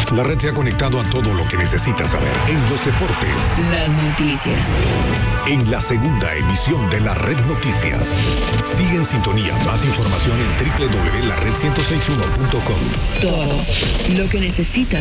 La red te ha conectado a todo lo que necesitas saber. En los deportes, las noticias. En la segunda emisión de la Red Noticias. Sigue en sintonía. Más información en www.lared1061.com. Todo lo que necesitas